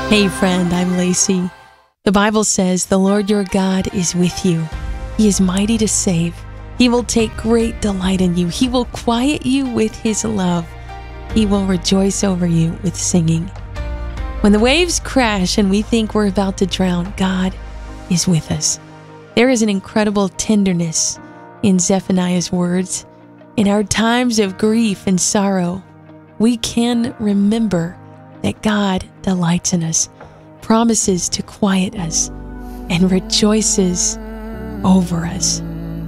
Hey friend, I'm Lacey. The Bible says the Lord your God is with you. He is mighty to save. He will take great delight in you. He will quiet you with His love. He will rejoice over you with singing. When the waves crash and we think we're about to drown, God is with us. There is an incredible tenderness in Zephaniah's words. In our times of grief and sorrow, we can remember that God delights in us, promises to quiet us, and rejoices over us.